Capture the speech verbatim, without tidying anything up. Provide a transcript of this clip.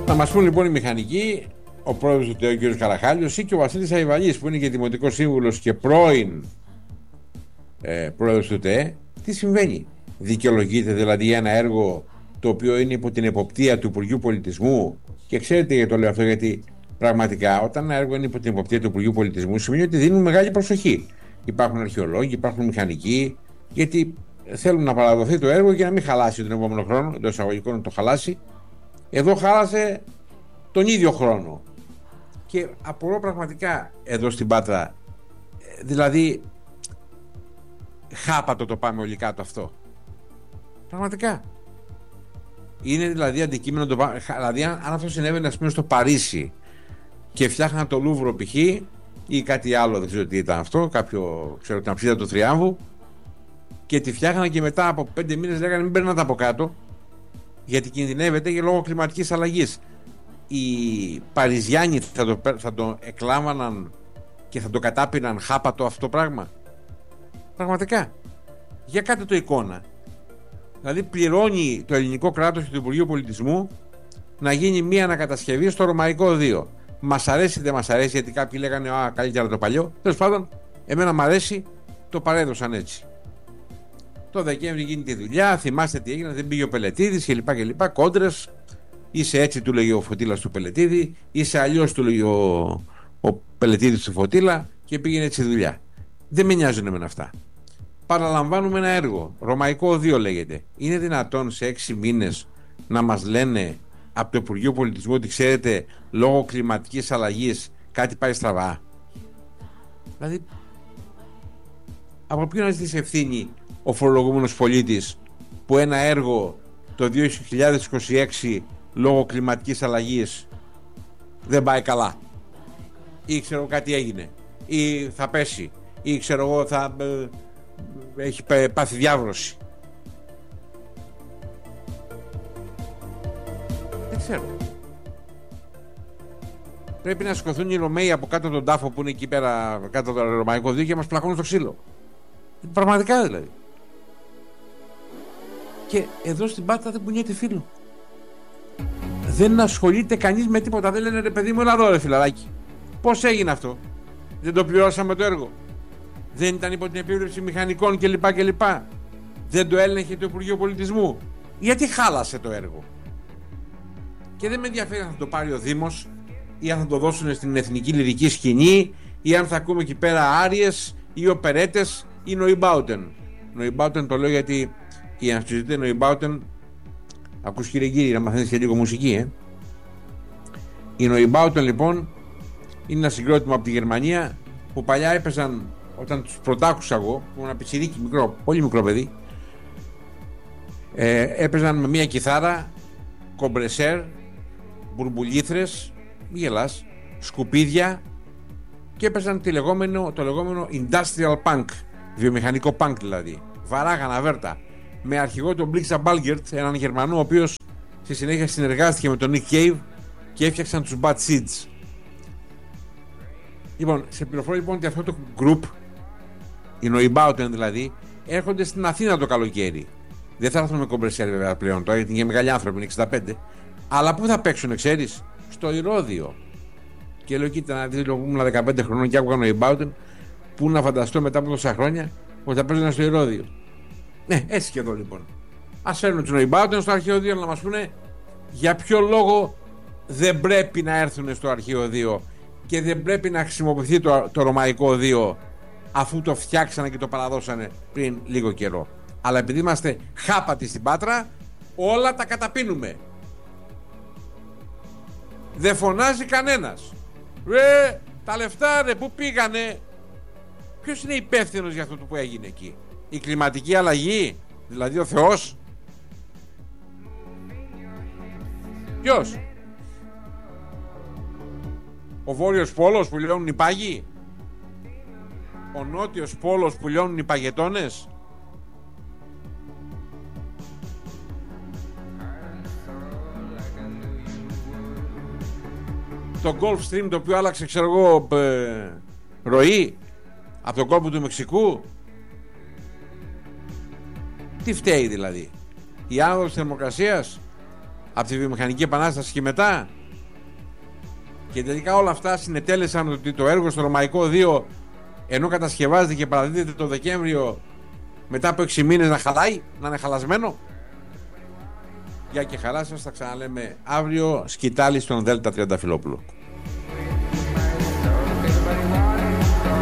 Να μας πούν λοιπόν οι μηχανικοί, ο πρόεδρος του ΤΕΟ κ. Καραχάλιος ή και ο Βασίλης Αϊβαλής, που είναι και δημοτικός σύμβουλος και πρώην ε, πρόεδρος του ΤΕ, τι συμβαίνει? Δικαιολογείται δηλαδή ένα έργο το οποίο είναι υπό την εποπτεία του Υπουργείου Πολιτισμού? Και ξέρετε γιατί το λέω αυτό? Γιατί πραγματικά όταν ένα έργο είναι υπό την εποπτεία του Υπουργείου Πολιτισμού σημαίνει ότι δίνουν μεγάλη προσοχή. Υπάρχουν αρχαιολόγοι, υπάρχουν μηχανικοί, γιατί θέλουν να παραδοθεί το έργο και να μην χαλάσει τον επόμενο χρόνο, εντός εισαγωγικών να το χαλάσει. Εδώ χάλασε τον ίδιο χρόνο. Και απορώ πραγματικά εδώ στην Πάτρα, δηλαδή χάπατο το πάμε όλοι κάτω αυτό. Πραγματικά. Είναι δηλαδή αντικείμενο το πάμε. Δηλαδή αν, αν αυτό συνέβαινε ας πούμε στο Παρίσι και φτιάχναν το Λούβρο π.χ. ή κάτι άλλο, δεν ξέρω τι ήταν αυτό, κάποιο, ξέρω, την αψίδα του Θριάμβου, και τη φτιάχναν και μετά από πέντε μήνες λέγανε μην παίρνατε από κάτω γιατί κινδυνεύεται και λόγω κλιματικής αλλαγής. Οι Παριζιάνοι θα το, θα το εκλάμβαναν και θα το κατάπιναν χάπατο αυτό το πράγμα? Πραγματικά. Για κάτε το εικόνα. Δηλαδή πληρώνει το ελληνικό κράτος και το Υπουργείο Πολιτισμού να γίνει μία ανακατασκευή στο Ρωμαϊκό Οδείο. Μας αρέσει, δεν μας αρέσει, γιατί κάποιοι λέγανε α, καλύτερα το παλιό. Τέλος πάντων, εμένα μ' αρέσει, το παρέδωσαν έτσι. Το Δεκέμβρη γίνεται τη δουλειά, θυμάστε τι έγινε, δεν πήγε ο Πελετίδης κλπ. κλπ. Κόντρες, είσαι έτσι, του λέγει ο Φωτίλας του Πελετίδη, είσαι αλλιώς, του λέγει ο, ο Πελετίδης του Φωτίλα, και πήγαινε έτσι τη δουλειά. Δεν με νοιάζουν εμένα αυτά. Παραλαμβάνουμε ένα έργο, Ρωμαϊκό Οδείο λέγεται. Είναι δυνατόν σε έξι μήνες να μας λένε από το Υπουργείο Πολιτισμού ότι ξέρετε, λόγω κλιματικής αλλαγής κάτι πάει στραβά? Δηλαδή, από ποιον να ζητήσει ευθύνη ο φορολογούμενος πολίτης που ένα έργο το δύο χιλιάδες είκοσι έξι λόγω κλιματικής αλλαγής δεν πάει καλά, ή ξέρω κάτι έγινε, ή θα πέσει, ή ξέρω εγώ θα ε, έχει πάθει διάβρωση? Δεν ξέρω. Πρέπει να σηκωθούν οι Ρωμαίοι από κάτω τον τάφο που είναι εκεί πέρα κάτω το Ρωμαϊκό Οδείο και μας πλακώνουν στο ξύλο. Πραγματικά δηλαδή. Και εδώ στην Πάτρα δεν κουνιέται φίλο. Δεν ασχολείται κανείς με τίποτα. Δεν λένε ρε παιδί μου, έλα εδώ ρε φιλαράκι, πώς έγινε αυτό? Δεν το πληρώσαμε το έργο? Δεν ήταν υπό την επίβλεψη μηχανικών κλπ. κλπ. Δεν το έλεγχε το Υπουργείο Πολιτισμού? Γιατί χάλασε το έργο? Και δεν με ενδιαφέρει αν θα το πάρει ο Δήμος ή αν θα το δώσουν στην εθνική λυρική σκηνή ή αν θα ακούμε εκεί πέρα άριες ή οπερέτες ή Νοϊμπάουτεν. Νοϊμπάουτεν το λέω γιατί η αναστηζητή Νοϊμπάουτεν, ακούς κύριε κύριε να μαθαίνεις και λίγο μουσική, ε. Η Νοϊμπάουτεν λοιπόν είναι ένα συγκρότημα από τη Γερμανία που παλιά έπαιζαν, όταν τους πρωτάκουσα εγώ, που ήμουν πιτσιρίκι μικρό, πολύ μικρό παιδί, ε, έπαιζαν με μια κιθάρα, κομπρεσέρ, μπουρμπουλήθρες, μη γελάς, σκουπίδια, και έπαιζαν τη λεγόμενο, το λεγόμενο industrial punk, βιομηχανικό punk δηλαδή. Βαράγανα βέρτα. Με αρχηγό τον Μπλίξα Μπάλγκερτ, έναν Γερμανό, ο οποίος στη συνέχεια συνεργάστηκε με τον Nick Cave και έφτιαξαν τους Bad Seeds. Λοιπόν, σε πληροφορώ λοιπόν ότι αυτό το group, οι Νοϊμπάουτεν δηλαδή, έρχονται στην Αθήνα το καλοκαίρι. Δεν θα έρθουν με κομπρεσέρ βέβαια πλέον τώρα, γιατί είναι μεγάλοι άνθρωποι, είναι εξήντα πέντε. Αλλά πού θα παίξουν, ξέρεις? Στο Ηρώδειο. Και λέω, κοίτα, να δεις, λόγω ήμουν δεκαπέντε χρονών και άκουγα Νοϊμπάουτεν, πού να φανταστώ μετά από τόσα χρόνια ότι θα παίζουν στο Ηρώδειο. Ναι, έτσι και εδώ λοιπόν. Ας φέρουν τους Νοϊμπάουτεν στο αρχαιοδείο να μας πούνε για ποιο λόγο δεν πρέπει να έρθουν στο αρχαιοδείο και δεν πρέπει να χρησιμοποιηθεί το, το Ρωμαϊκό Οδείο, αφού το φτιάξανε και το παραδώσανε πριν λίγο καιρό. Αλλά επειδή είμαστε χάπατοι στην Πάτρα, όλα τα καταπίνουμε. Δεν φωνάζει κανένας. Ρε, τα λεφτά ρε, πού πήγανε? Ποιος είναι υπεύθυνος για αυτό που έγινε εκεί? Η κλιματική αλλαγή, δηλαδή ο Θεός? Ποιος? Ο Βόρειος Πόλος που λιώνουν οι πάγοι? Ο Νότιος Πόλος που λιώνουν οι παγετώνες? Το Gulf Stream το οποίο άλλαξε, ξέρω εγώ, ε, ροή από τον κόλπο του Μεξικού? Τι φταίει δηλαδή? Η άνοδος της θερμοκρασίας από τη βιομηχανική επανάσταση και μετά? Και τελικά όλα αυτά συνετέλεσαν ότι το έργο στο Ρωμαϊκό δύο, ενώ κατασκευάζεται και παραδίδεται το Δεκέμβριο, μετά από έξι μήνες να χαλάει, να είναι χαλασμένο. Γεια και χαρά σας, θα ξαναλέμε αύριο. Σκητάλη στον Δέλτα Τριανταφυλόπουλο.